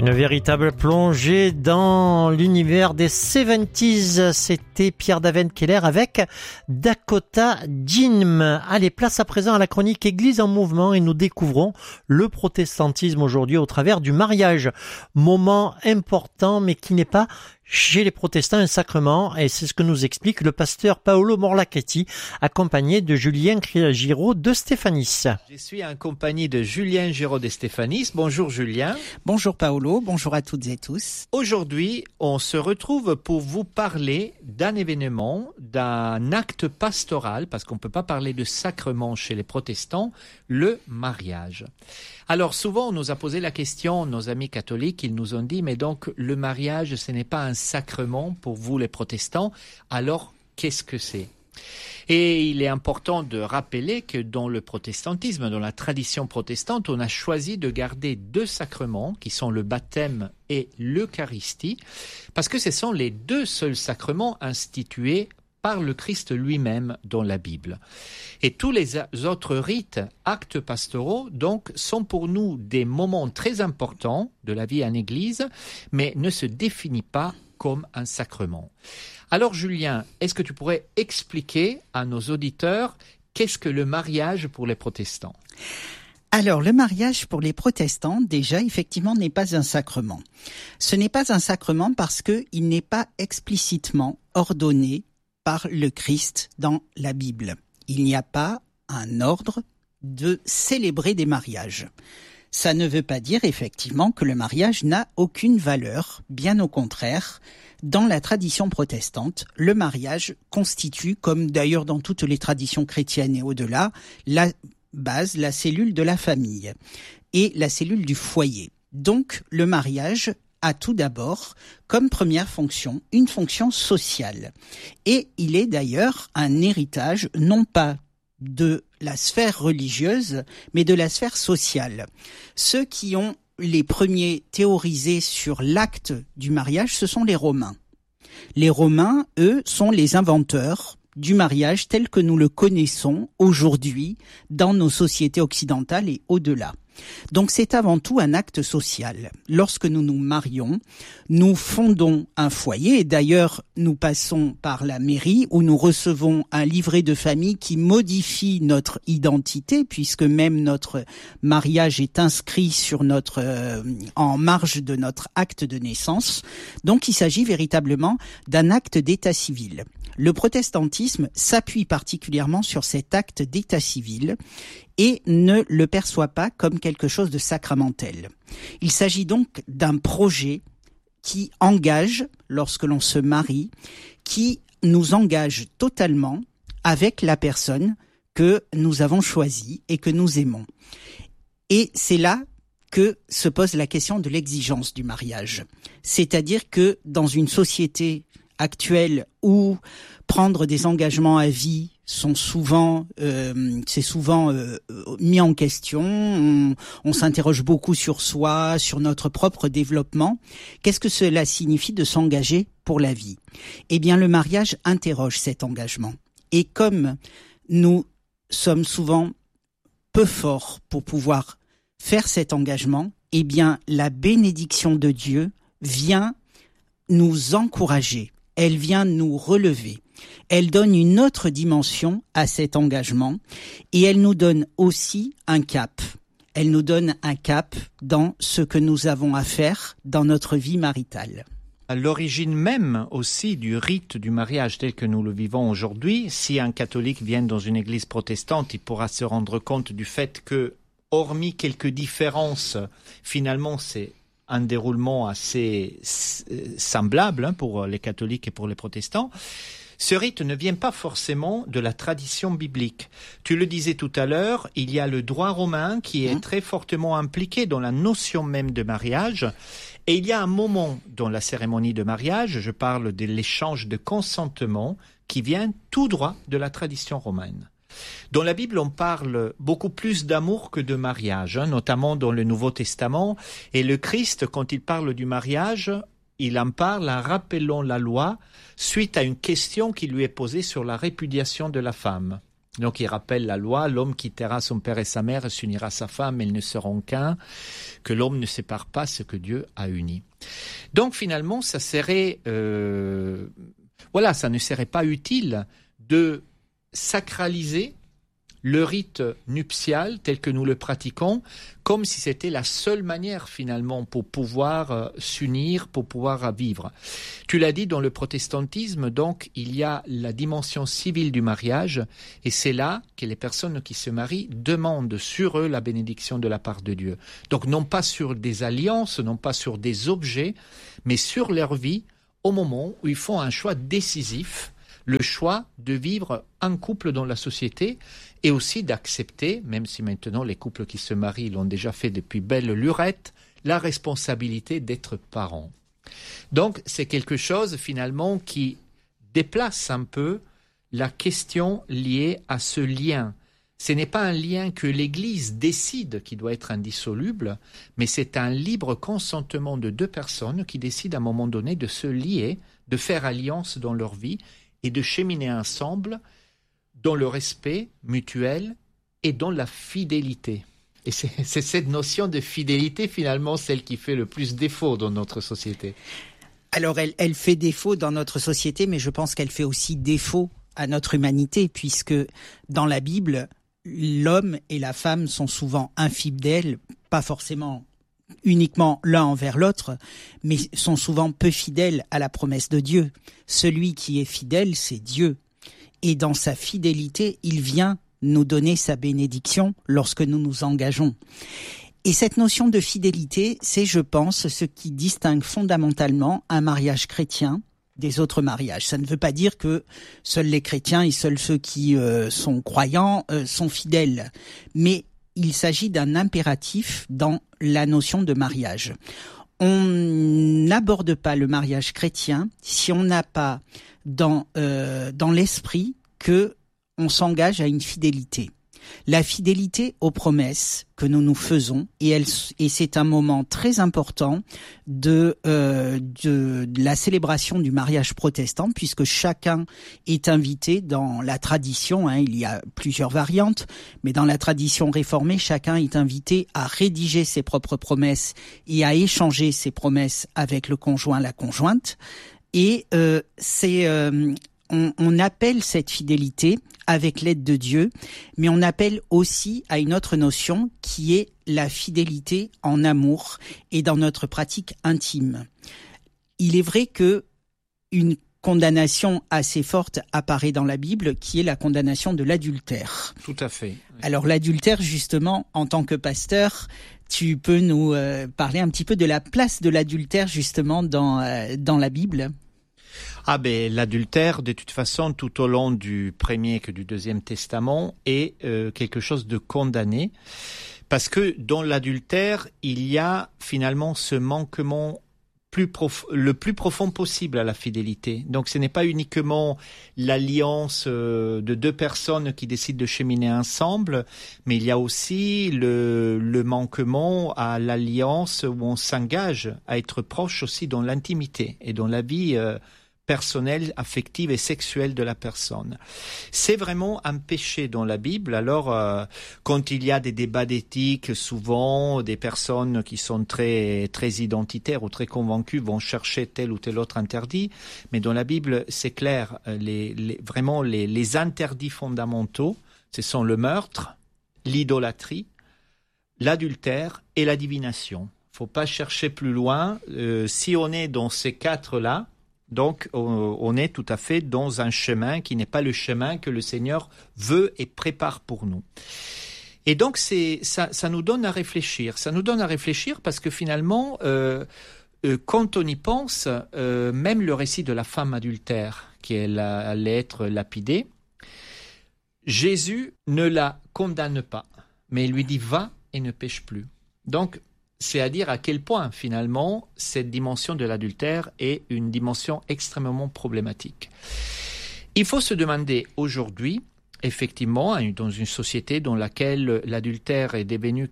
Une véritable plongée dans l'univers des 70s. C'était Pierre Daven Keller avec Dakota Jim. Allez, place à présent à la chronique Église en mouvement et nous découvrons le protestantisme aujourd'hui au travers du mariage. Moment important mais qui n'est pas chez les protestants un sacrement, et c'est ce que nous explique le pasteur Paolo Morlachetti, accompagné de Julien Giraud de Stéphanis. Je suis en compagnie de Julien Giraud de Stéphanis. Bonjour Julien. Bonjour Paolo, bonjour à toutes et tous. Aujourd'hui, on se retrouve pour vous parler d'un événement, d'un acte pastoral, parce qu'on ne peut pas parler de sacrement chez les protestants, le mariage. Alors souvent on nous a posé la question, nos amis catholiques, ils nous ont dit, mais donc le mariage ce n'est pas un sacrement pour vous les protestants, alors qu'est-ce que c'est ? Et il est important de rappeler que dans le protestantisme, dans la tradition protestante, on a choisi de garder deux sacrements qui sont le baptême et l'Eucharistie, parce que ce sont les deux seuls sacrements institués par le Christ lui-même dans la Bible. Et tous les autres rites, actes pastoraux, donc, sont pour nous des moments très importants de la vie en Église, mais ne se définissent pas comme un sacrement. Alors Julien, est-ce que tu pourrais expliquer à nos auditeurs qu'est-ce que le mariage pour les protestants ? Alors, le mariage pour les protestants, déjà, effectivement, n'est pas un sacrement. Ce n'est pas un sacrement parce qu'il n'est pas explicitement ordonné par le Christ dans la Bible. Il n'y a pas un ordre de célébrer des mariages. Ça ne veut pas dire effectivement que le mariage n'a aucune valeur, bien au contraire. Dans la tradition protestante, le mariage constitue, comme d'ailleurs dans toutes les traditions chrétiennes et au-delà, la base, la cellule de la famille et la cellule du foyer. Donc le mariage a tout d'abord, comme première fonction, une fonction sociale. Et il est d'ailleurs un héritage, non pas de la sphère religieuse, mais de la sphère sociale. Ceux qui ont les premiers théorisé sur l'acte du mariage, ce sont les Romains. Les Romains, eux, sont les inventeurs du mariage tel que nous le connaissons aujourd'hui dans nos sociétés occidentales et au-delà. Donc c'est avant tout un acte social. Lorsque nous nous marions, nous fondons un foyer et d'ailleurs nous passons par la mairie où nous recevons un livret de famille qui modifie notre identité puisque même notre mariage est inscrit sur en marge de notre acte de naissance. Donc il s'agit véritablement d'un acte d'état civil. Le protestantisme s'appuie particulièrement sur cet acte d'état civil et ne le perçoit pas comme quelque chose de sacramentel. Il s'agit donc d'un projet qui engage, lorsque l'on se marie, qui nous engage totalement avec la personne que nous avons choisie et que nous aimons. Et c'est là que se pose la question de l'exigence du mariage. C'est-à-dire que dans une société actuelle où prendre des engagements à vie c'est souvent mis en question. On s'interroge beaucoup sur soi, sur notre propre développement. Qu'est-ce que cela signifie de s'engager pour la vie ? Eh bien, le mariage interroge cet engagement. Et comme nous sommes souvent peu forts pour pouvoir faire cet engagement, eh bien, la bénédiction de Dieu vient nous encourager. Elle vient nous relever. Elle donne une autre dimension à cet engagement et elle nous donne aussi un cap. Elle nous donne un cap dans ce que nous avons à faire dans notre vie maritale. À l'origine même aussi du rite du mariage tel que nous le vivons aujourd'hui, si un catholique vient dans une église protestante, il pourra se rendre compte du fait que, hormis quelques différences, finalement c'est un déroulement assez semblable pour les catholiques et pour les protestants. Ce rite ne vient pas forcément de la tradition biblique. Tu le disais tout à l'heure, il y a le droit romain qui est très fortement impliqué dans la notion même de mariage. Et il y a un moment dans la cérémonie de mariage, je parle de l'échange de consentement, qui vient tout droit de la tradition romaine. Dans la Bible, on parle beaucoup plus d'amour que de mariage, notamment dans le Nouveau Testament. Et le Christ, quand il parle du mariage, il en parle en rappelant la loi suite à une question qui lui est posée sur la répudiation de la femme. Donc il rappelle la loi, l'homme quittera son père et sa mère et s'unira à sa femme, elles ne seront qu'un, que l'homme ne sépare pas ce que Dieu a uni. Donc finalement, ça serait, ça ne serait pas utile de sacraliser le rite nuptial tel que nous le pratiquons, comme si c'était la seule manière finalement pour pouvoir s'unir, pour pouvoir vivre. Tu l'as dit, dans le protestantisme, donc, il y a la dimension civile du mariage, et c'est là que les personnes qui se marient demandent sur eux la bénédiction de la part de Dieu. Donc non pas sur des alliances, non pas sur des objets, mais sur leur vie, au moment où ils font un choix décisif, le choix de vivre en couple dans la société et aussi d'accepter, même si maintenant les couples qui se marient l'ont déjà fait depuis belle lurette, la responsabilité d'être parents. Donc c'est quelque chose finalement qui déplace un peu la question liée à ce lien. Ce n'est pas un lien que l'Église décide qui doit être indissoluble, mais c'est un libre consentement de deux personnes qui décident à un moment donné de se lier, de faire alliance dans leur vie et de cheminer ensemble dans le respect mutuel et dans la fidélité. Et c'est cette notion de fidélité, finalement, celle qui fait le plus défaut dans notre société. Alors, elle fait défaut dans notre société, mais je pense qu'elle fait aussi défaut à notre humanité, puisque dans la Bible, l'homme et la femme sont souvent infidèles, pas forcément uniquement l'un envers l'autre, mais sont souvent peu fidèles à la promesse de Dieu. Celui qui est fidèle, c'est Dieu. Et dans sa fidélité, il vient nous donner sa bénédiction lorsque nous nous engageons. Et cette notion de fidélité, c'est, je pense, ce qui distingue fondamentalement un mariage chrétien des autres mariages. Ça ne veut pas dire que seuls les chrétiens et seuls ceux qui sont croyants sont fidèles, mais il s'agit d'un impératif dans la notion de mariage. On n'aborde pas le mariage chrétien si on n'a pas dans l'esprit que on s'engage à une fidélité. La fidélité aux promesses que nous nous faisons, et c'est un moment très important de la célébration du mariage protestant, puisque chacun est invité dans la tradition, il y a plusieurs variantes, mais dans la tradition réformée, chacun est invité à rédiger ses propres promesses et à échanger ses promesses avec le conjoint, la conjointe, et on appelle cette fidélité avec l'aide de Dieu, mais on appelle aussi à une autre notion qui est la fidélité en amour et dans notre pratique intime. Il est vrai que une condamnation assez forte apparaît dans la Bible, qui est la condamnation de l'adultère. Tout à fait. Oui. Alors l'adultère, justement, en tant que pasteur, tu peux nous parler un petit peu de la place de l'adultère, justement, dans la Bible ? L'adultère, de toute façon, tout au long du Premier que du Deuxième Testament, est quelque chose de condamné, parce que dans l'adultère, il y a finalement ce manquement le plus profond possible à la fidélité. Donc ce n'est pas uniquement l'alliance de deux personnes qui décident de cheminer ensemble, mais il y a aussi le manquement à l'alliance où on s'engage à être proche aussi dans l'intimité et dans la vie personnelle, affective et sexuelle de la personne. C'est vraiment un péché dans la Bible. Alors, quand il y a des débats d'éthique, souvent, des personnes qui sont très, très identitaires ou très convaincues vont chercher tel ou tel autre interdit. Mais dans la Bible, c'est clair, vraiment les interdits fondamentaux, ce sont le meurtre, l'idolâtrie, l'adultère et la divination. Faut pas chercher plus loin. Si on est dans ces quatre-là, donc, on est tout à fait dans un chemin qui n'est pas le chemin que le Seigneur veut et prépare pour nous. Et donc, ça nous donne à réfléchir. Ça nous donne à réfléchir parce que finalement, quand on y pense, même le récit de la femme adultère qui allait être lapidée, Jésus ne la condamne pas, mais il lui dit « va et ne pêche plus ». Donc, c'est à dire à quel point, finalement, cette dimension de l'adultère est une dimension extrêmement problématique. Il faut se demander aujourd'hui, effectivement, dans une société dans laquelle l'adultère est devenu